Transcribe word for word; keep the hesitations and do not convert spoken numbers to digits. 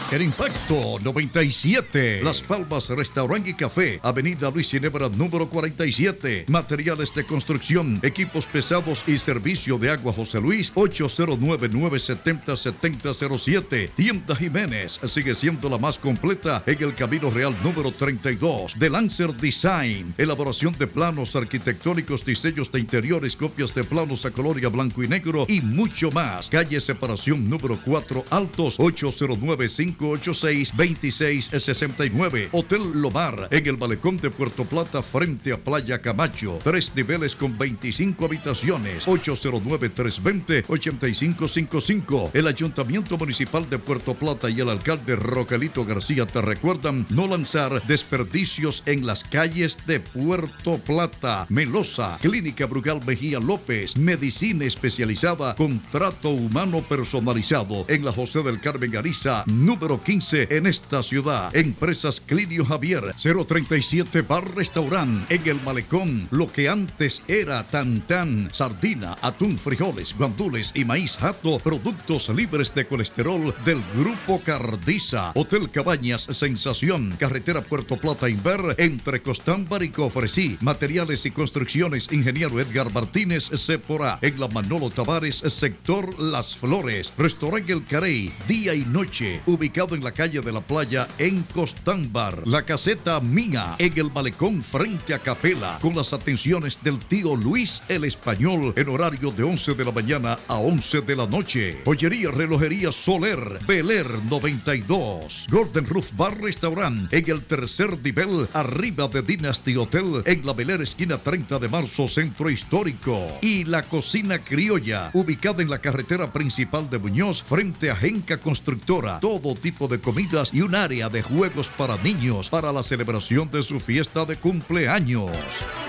En Impacto noventa y siete. Las Palmas Restaurant y Café. Avenida Luis Ginebra número cuarenta y siete. Materiales de construcción, equipos pesados y servicio de agua José Luis. ocho cero nueve, nueve siete cero, siete cero cero siete. Tienda Jiménez sigue siendo la más completa en el Camino Real número treinta y dos. De Lancer Design. Elaboración de planos arquitectónicos, diseños de interiores, copias de planos a color y a blanco y negro y mucho más. Calle Separación número cuatro Altos, ocho cero nueve, cinco ocho seis, dos seis seis nueve. Hotel Lomar en el Malecón de Puerto Plata frente a Playa Camacho. Tres niveles con veinticinco habitaciones. ocho cero nueve, tres dos cero, ocho cinco cinco cinco. El Ayuntamiento Municipal de Puerto Plata y el alcalde Roquelito García te recuerdan no lanzar desperdicios en las calles de Puerto Plata. Melosa, Clínica Brugal Mejía López, medicina especializada con trato humano personalizado en la José del Carmen Ariza, número quince en esta ciudad. Empresas Clinio Javier, cero treinta y siete Bar Restaurant en el Malecón. Lo que antes era tan tan, sardina, atún, frijoles, guandules y maíz jato, productos libres de colesterol del Grupo Cardiza. Hotel Cabañas Sensación, carretera Puerto Plata Inver, entre Costámbar y Cofresí. Materiales y construcciones, ingeniero Edgar Martínez Cepora, en la Manolo Tavares, sector Las Flores. Restaurante El Carey, día y noche, ubicado en la calle de la Playa en Costámbar. La Caseta Mía en el Malecón frente a Capela, con las atenciones del tío Luis el Español en horario de once de la mañana a once de la noche. Joyería Relojería Soler, Beler noventa y dos. Golden Roof Bar Restaurant en el tercer nivel arriba de Dynasty Hotel en la Beler esquina treinta de marzo Centro Histórico. Y la Cocina Criolla ubicada en la carretera principal de Muñoz frente a Genca Constructora. Todo tipo de comidas y un área de juegos para niños para la celebración de su fiesta de cumpleaños.